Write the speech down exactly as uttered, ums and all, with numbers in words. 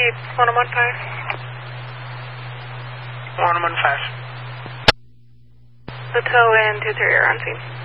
Keep one one five. one one five. The tow and two three are on scene.